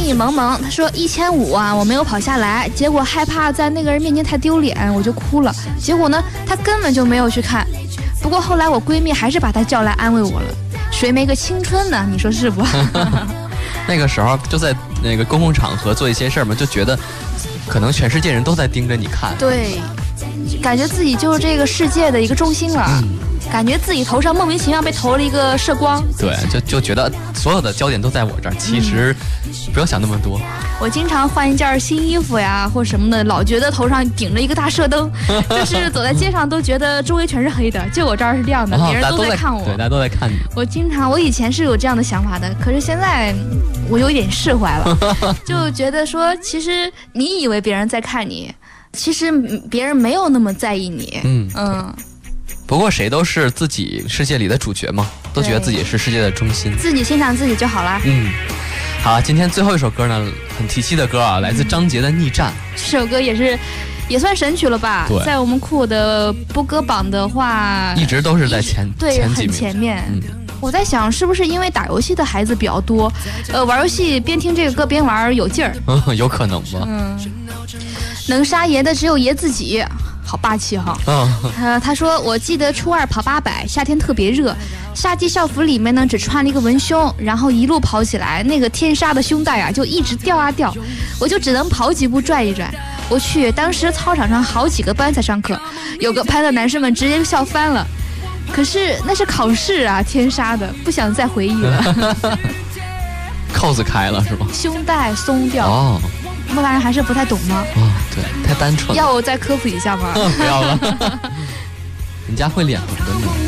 意萌萌，他说1500啊，我没有跑下来，结果害怕在那个人面前太丢脸，我就哭了。结果呢，他根本就没有去看。不过后来我闺蜜还是把他叫来安慰我了。谁没个青春呢？你说是不？ 那个时候就在那个公共场合做一些事儿嘛，就觉得可能全世界人都在盯着你看。 对，感觉自己就是这个世界的一个中心了。感觉自己头上莫名其妙被投了一个射光。 对，就觉得所有的焦点都在我这儿。其实不要想那么多。 我经常换一件新衣服呀，或什么的，老觉得头上顶着一个大射灯，就是走在街上都觉得周围全是黑的，就我这儿是亮的，别人都在看我。 对，大家都在看你。 我以前是有这样的想法的，可是现在我有一点释怀了，就觉得说，其实你以为别人在看你，其实别人没有那么在意你。 不过谁都是自己世界里的主角嘛，都觉得自己是世界的中心， 自己欣赏自己就好了。 好，今天最后一首歌呢，很提气的歌啊，来自张杰的《逆战》。 这首歌也算神曲了吧？ 对， 在我们酷的播歌榜的话， 一直都是在前几名， 前面。我在想，是不是因为打游戏的孩子比较多，玩游戏边听这个歌边玩有劲儿？ 有可能吧。 能杀爷的只有爷自己。好霸气哈！他说，我记得初2跑800，夏天特别热，夏季校服里面呢只穿了一个文胸，然后一路跑起来，那个天杀的胸带啊就一直掉啊掉，我就只能跑几步转一转。我去，当时操场上好几个班才上课，有个班的男生们直接笑翻了。可是那是考试啊，天杀的，不想再回忆了。 扣子开了是吧？ 胸带松掉。 哦。 莫大人还是不太懂吗？ 对，太单纯了。 要我再科普一下吗？ 不要了，人家会脸红的呢。